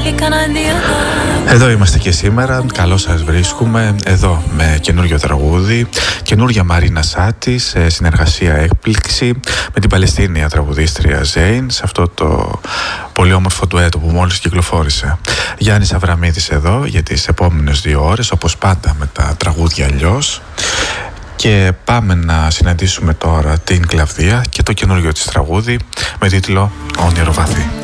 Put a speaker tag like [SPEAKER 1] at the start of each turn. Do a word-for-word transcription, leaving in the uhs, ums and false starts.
[SPEAKER 1] Εδώ είμαστε και σήμερα, καλώς σας βρίσκουμε, εδώ με καινούριο τραγούδι, καινούρια Μαρίνα Σάτι σε συνεργασία έκπληξη με την Παλαιστίνια τραγουδίστρια Ζέιν σε αυτό το πολύ όμορφο ντουέτο που μόλις κυκλοφόρησε. Γιάννης Αβραμίδης εδώ για τις επόμενες δύο ώρες, όπως πάντα με τα τραγούδια αλλιώς. Και πάμε να συναντήσουμε τώρα την Κλαβδία και το καινούριο της τραγούδι με τίτλο «Όνειρο βαθύ».